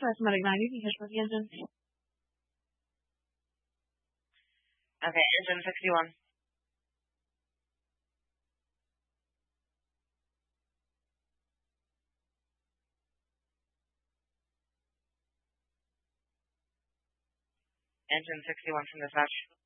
Trisomatic 90, can you catch the engine? Okay, engine 61. Engine 61 from dispatch.